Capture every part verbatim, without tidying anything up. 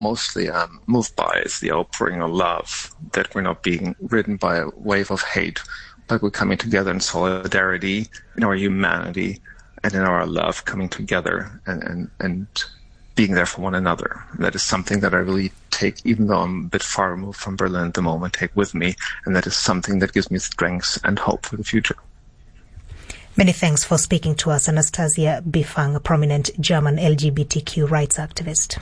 mostly um, moved by is the outpouring of love, that we're not being ridden by a wave of hate, but we're coming together in solidarity, in our humanity, and in our love, coming together and, and, and being there for one another. That is something that I really take, even though I'm a bit far removed from Berlin at the moment, take with me, and that is something that gives me strength and hope for the future. Many thanks for speaking to us, Anastasia Bifang, a prominent German L G B T Q rights activist.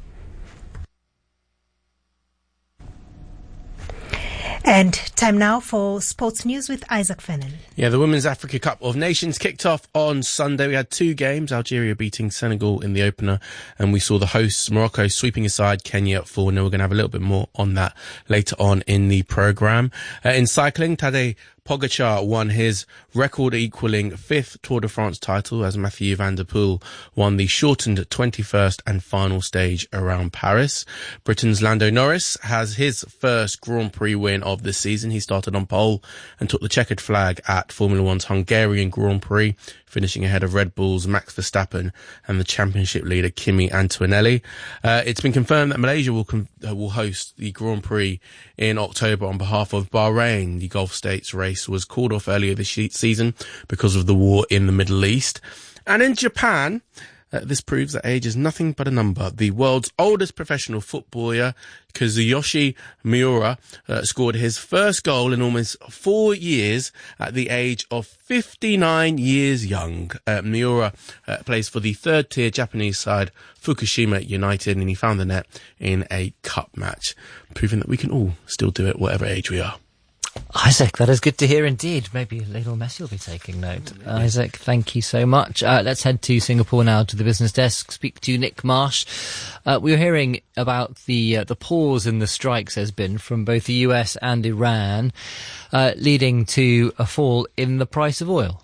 And time now for sports news with Isaac Fennan. Yeah, the Women's Africa Cup of Nations kicked off on Sunday. We had two games, Algeria beating Senegal in the opener, and we saw the hosts, Morocco, sweeping aside Kenya four nil. We're going to have a little bit more on that later on in the programme. Uh, in cycling, Tadej Pogacar won his record-equalling fifth Tour de France title as Mathieu van der Poel won the shortened twenty-first and final stage around Paris. Britain's Lando Norris has his first Grand Prix win of the season. He started on pole and took the checkered flag at Formula One's Hungarian Grand Prix, finishing ahead of Red Bull's Max Verstappen and the championship leader Kimi Antonelli. Uh, it's been confirmed that Malaysia will com- uh, will host the Grand Prix in October on behalf of Bahrain. The Gulf States race was called off earlier this season because of the war in the Middle East. And in Japan, Uh, this proves that age is nothing but a number. The world's oldest professional footballer, Kazuyoshi Miura, uh, scored his first goal in almost four years at the age of fifty-nine years young. Uh, Miura uh, plays for the third-tier Japanese side, Fukushima United, and he found the net in a cup match, proving that we can all still do it, whatever age we are. Isaac, that is good to hear indeed. Maybe Lionel Messi will be taking note. Maybe. Isaac, thank you so much. Uh, let's head to Singapore now, to the business desk. Speak to Nick Marsh. Uh, we were hearing about the uh, the pause in the strikes has been from both the U S and Iran, uh, leading to a fall in the price of oil.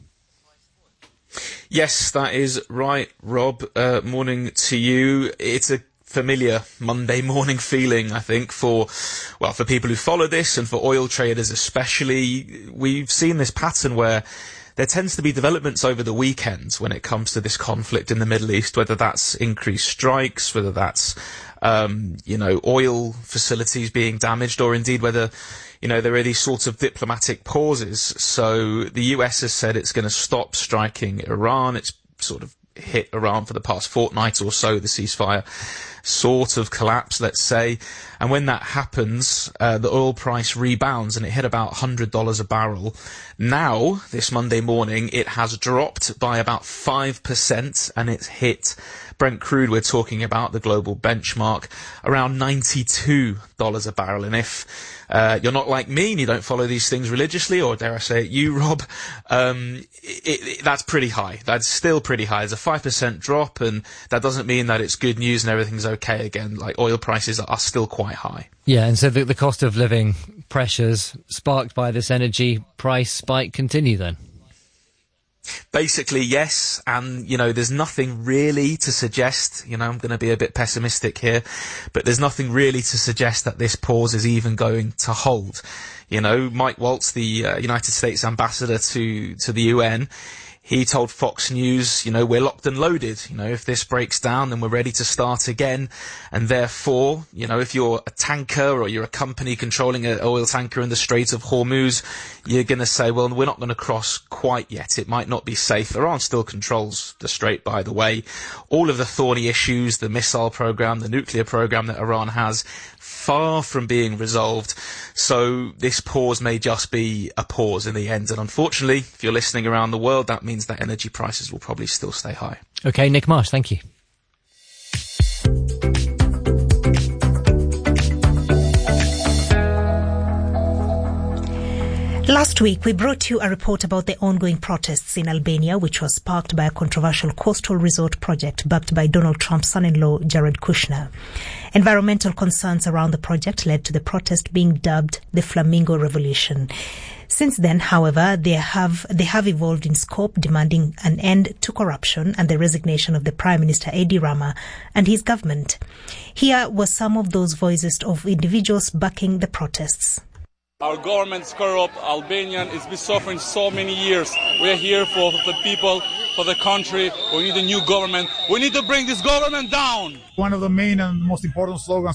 Yes, that is right, Rob. Uh, morning to you. It's a familiar Monday morning feeling, I think, for, well, for people who follow this and for oil traders especially. We've seen this pattern where there tends to be developments over the weekends when it comes to this conflict in the Middle East, whether that's increased strikes, whether that's, um, you know, oil facilities being damaged, or indeed whether, you know, there are these sorts of diplomatic pauses. So the U S has said it's going to stop striking Iran. It's sort of hit Iran for the past fortnight or so, the ceasefire sort of collapse, let's say. And when that happens, uh, the oil price rebounds and it hit about one hundred dollars a barrel. Now, this Monday morning, it has dropped by about five percent and it's hit Brent crude, we're talking about the global benchmark, around ninety-two dollars a barrel. And if uh, you're not like me and you don't follow these things religiously, or dare I say it, you, Rob, um, it, it, that's pretty high. That's still pretty high. It's a five percent drop, and that doesn't mean that it's good news and everything's okay again. Like, oil prices are still quite high. Yeah, and so the, the cost of living pressures sparked by this energy price spike continue then? Basically, yes, and, you know, there's nothing really to suggest, you know, I'm going to be a bit pessimistic here, but there's nothing really to suggest that this pause is even going to hold. You know, Mike Waltz, the uh, United States ambassador to, to the U N, he told Fox News, you know, we're locked and loaded. You know, if this breaks down, then we're ready to start again. And therefore, you know, if you're a tanker or you're a company controlling an oil tanker in the Strait of Hormuz, you're going to say, well, we're not going to cross quite yet. It might not be safe. Iran still controls the strait, by the way. All of the thorny issues, the missile program, the nuclear program that Iran has, far from being resolved. So this pause may just be a pause in the end. And unfortunately, if you're listening around the world, that means that energy prices will probably still stay high. Okay, Nick Marsh, thank you. Last week, we brought you a report about the ongoing protests in Albania, which was sparked by a controversial coastal resort project backed by Donald Trump's son-in-law, Jared Kushner. Environmental concerns around the project led to the protest being dubbed the Flamingo Revolution. Since then, however, they have they have evolved in scope, demanding an end to corruption and the resignation of the Prime Minister Edi Rama and his government. Here were some of those voices of individuals backing the protests. Our government's corrupt. Albania has been suffering so many years. We're here for the people for the country. We need a new government. We need to bring this government down. One of the main and most important slogans